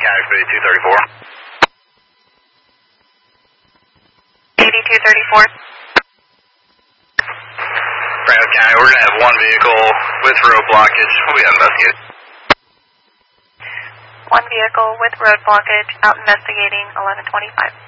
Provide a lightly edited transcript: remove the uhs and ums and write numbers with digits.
County 8234. 8234. Franklin County, we're going to have one vehicle with road blockage. We have investigated. One vehicle with road blockage, out investigating 1125.